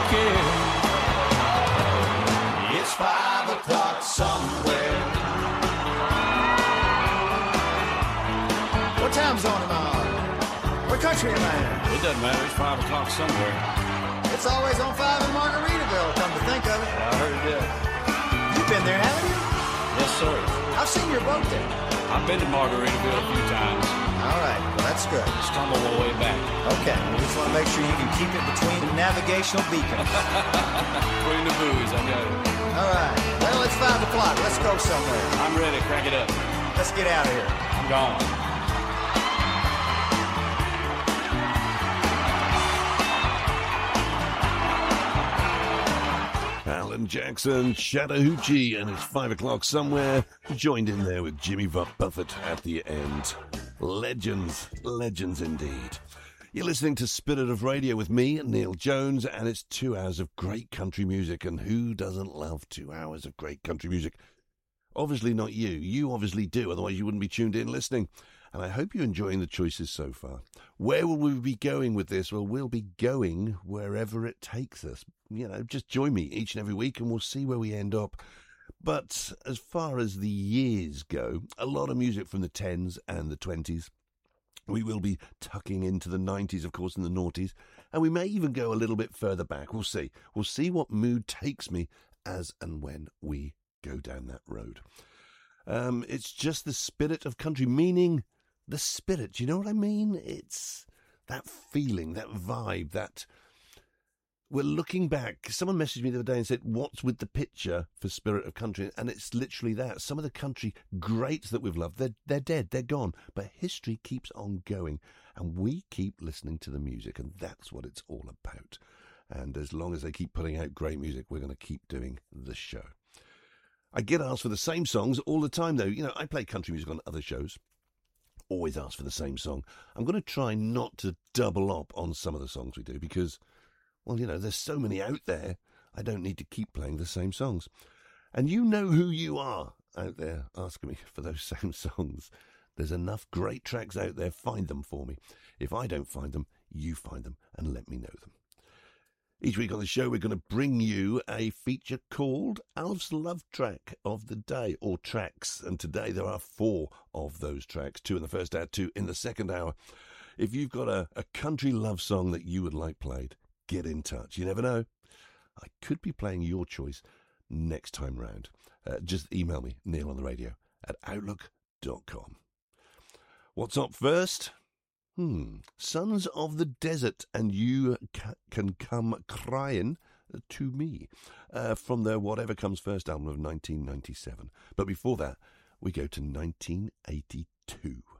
care. It's 5 o'clock somewhere. What time zone am I on? What country am I in? It doesn't matter. It's 5 o'clock somewhere. It's always on 5 in Margaritaville, come to think of it. I heard it is. You've been there, haven't you? Yes, sir. I've seen your boat there. I've been to Margaritaville a few times. All right, well, that's good. Stumbled my way back. Okay, we just want to make sure you can keep it between the navigational beacons. Between the buoys, I got it. All right, well, it's 5 o'clock. Let's go somewhere. I'm ready. Crank it up. Let's get out of here. I'm gone. Alan Jackson, Chattahoochee, and it's 5 o'clock somewhere. Joined in there with Jimmy Buffett at the end. Legends, legends indeed. You're listening to Spirit of Radio with me, Neil Jones, and it's 2 hours of great country music. And who doesn't love 2 hours of great country music? Obviously not you. You obviously do, otherwise you wouldn't be tuned in listening. And I hope you're enjoying the choices so far. Where will we be going with this? Well, we'll be going wherever it takes us. You know, just join me each and every week and we'll see where we end up. But as far as the years go, a lot of music from the 10s and the 20s. We will be tucking into the 90s, of course, and the noughties. And we may even go a little bit further back. We'll see. We'll see what mood takes me as and when we go down that road. It's just the spirit of country, meaning the spirit. Do you know what I mean? It's that feeling, that vibe, that we're looking back. Someone messaged me the other day and said, what's with the picture for Spirit of Country? And it's literally that. Some of the country greats that we've loved, they're dead, they're gone. But history keeps on going. And we keep listening to the music. And that's what it's all about. And as long as they keep putting out great music, we're going to keep doing the show. I get asked for the same songs all the time, though. You know, I play country music on other shows. Always ask for the same song. I'm going to try not to double up on some of the songs we do because, well, you know, there's so many out there, I don't need to keep playing the same songs. And you know who you are out there asking me for those same songs. There's enough great tracks out there. Find them for me. If I don't find them, you find them and let me know them. Each week on the show, we're going to bring you a feature called Alf's Love Track of the Day, or tracks. And today there are 4 of those tracks, 2 in the first hour, 2 in the second hour. If you've got a country love song that you would like played, get in touch. You never know. I could be playing your choice next time round. Just email me, neilontheradio@outlook.com. What's up first? Sons of the Desert, and You Can Come Crying to Me, from their Whatever Comes First album of 1997. But before that, we go to 1982.